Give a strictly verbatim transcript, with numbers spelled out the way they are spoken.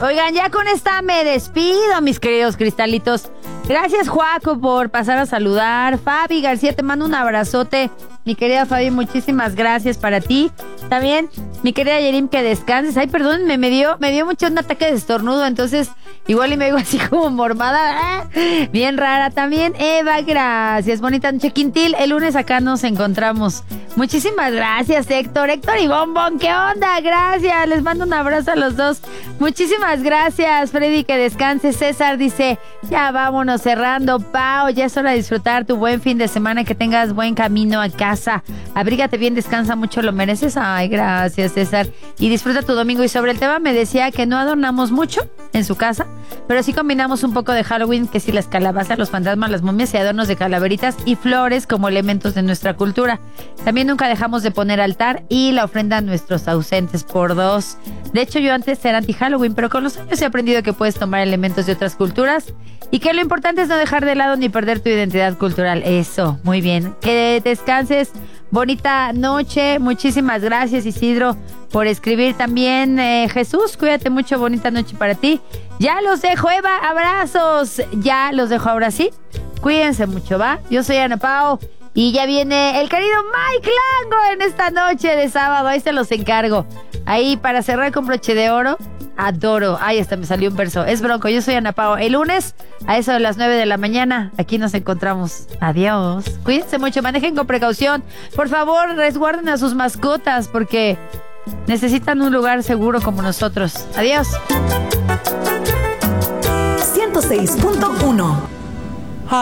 Oigan, ya con esta me despido, mis queridos cristalitos. Gracias, Joaco, por pasar a saludar. Fabi García, te mando un abrazote. Mi querida Fabi, muchísimas gracias para ti. También, mi querida Yerim, que descanses. Ay, perdón, me, me dio me dio mucho un ataque de estornudo, entonces igual y me digo así como mormada. ¡Ah! Bien rara. También, Eva, gracias. Bonita noche, Quintil. El lunes acá nos encontramos. Muchísimas gracias, Héctor. Héctor y Bombón, ¿qué onda? Gracias. Les mando un abrazo a los dos. Muchísimas gracias, Freddy, que descanses. César dice, ya vámonos cerrando. Pau, ya es hora de disfrutar tu buen fin de semana, que tengas buen camino a casa. Abrígate bien, descansa mucho, lo mereces. Ay, gracias, César. Y disfruta tu domingo. Y sobre el tema me decía que no adornamos mucho en su casa, pero sí combinamos un poco de Halloween, que si las calabazas, los fantasmas, las momias y adornos de calaveritas y flores como elementos de nuestra cultura. También nunca dejamos de poner altar y la ofrenda a nuestros ausentes por dos. De hecho, yo antes era anti-Halloween, pero con los años he aprendido que puedes tomar elementos de otras culturas y que lo importante es no dejar de lado ni perder tu identidad cultural. Eso, muy bien. Que descanses. Bonita noche. Muchísimas gracias, Isidro, por escribir también. Eh, Jesús, cuídate mucho. Bonita noche para ti. Ya los dejo, Eva. Abrazos. Ya los dejo ahora sí. Cuídense mucho, ¿va? Yo soy Ana Pao. Y ya viene el querido Mike Lango en esta noche de sábado. Ahí se los encargo. Ahí para cerrar con broche de oro. Adoro. Ay, hasta me salió un verso. Es Bronco. Yo soy Ana Pao. El lunes, a eso de las nueve de la mañana, aquí nos encontramos. Adiós. Cuídense mucho. Manejen con precaución. Por favor, resguarden a sus mascotas porque necesitan un lugar seguro como nosotros. Adiós. ciento seis punto uno